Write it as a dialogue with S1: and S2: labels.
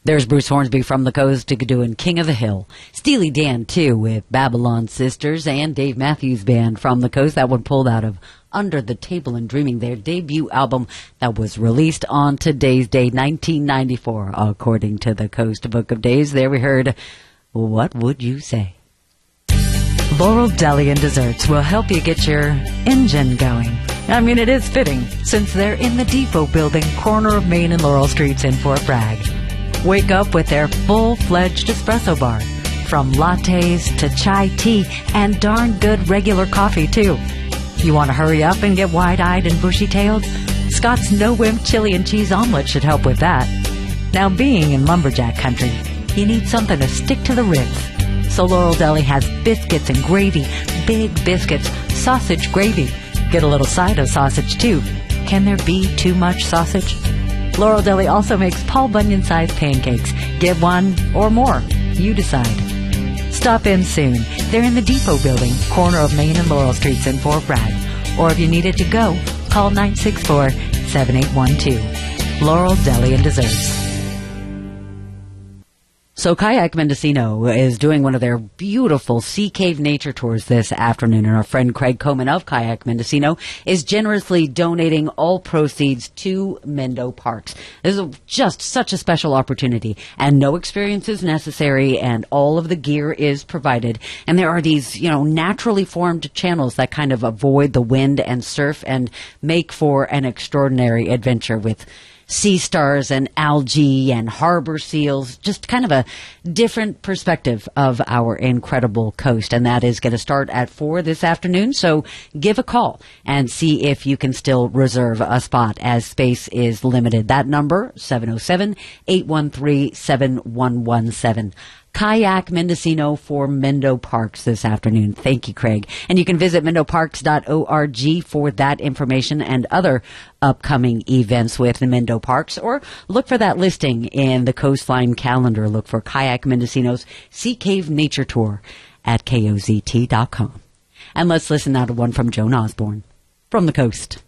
S1: There's Bruce Hornsby from the coast doing King of the Hill. Steely Dan, too, with Babylon Sisters, and Dave Matthews Band from the coast. That one pulled out of Under the Table and Dreaming, their debut album that was released on today's day, 1994, according to the Coast Book of Days. There we heard What Would You Say? Laurel Deli and Desserts will help you get your engine going. I mean, it is fitting, since they're in the Depot Building, corner of Main and Laurel Streets in Fort Bragg. Wake up with their full-fledged espresso bar, from lattes to chai tea and darn good regular coffee, too. You want to hurry up and get wide-eyed and bushy-tailed? Scott's no-whim chili and cheese omelet should help with that. Now, being in lumberjack country, you need something to stick to the ribs. So Laurel Deli has biscuits and gravy, big biscuits, sausage gravy. Get a little side of sausage, too. Can there be too much sausage? Laurel Deli also makes Paul Bunyan-sized pancakes. Get one or more. You decide. Stop in soon. They're in the Depot Building, corner of Main and Laurel Streets in Fort Bragg. Or if you need it to go, call 964-7812. Laurel Deli and Desserts. So Kayak Mendocino is doing one of their beautiful Sea Cave nature tours this afternoon, and our friend Craig Coman of Kayak Mendocino is generously donating all proceeds to Mendo Parks. This is just such a special opportunity, and no experience is necessary, and all of the gear is provided. And there are these, naturally formed channels that kind of avoid the wind and surf and make for an extraordinary adventure with sea stars and algae and harbor seals, just kind of a different perspective of our incredible coast. And that is going to start at 4 this afternoon. So give a call and see if you can still reserve a spot, as space is limited. That number, 707-813-7117. Kayak Mendocino for Mendo Parks this afternoon. Thank you, Craig. And you can visit mendoparks.org for that information and other upcoming events with the Mendo Parks, or look for that listing in the Coastline calendar. Look for Kayak Mendocino's Sea Cave Nature Tour at KOZT.com. And let's listen now to one from Joan Osborne from the coast.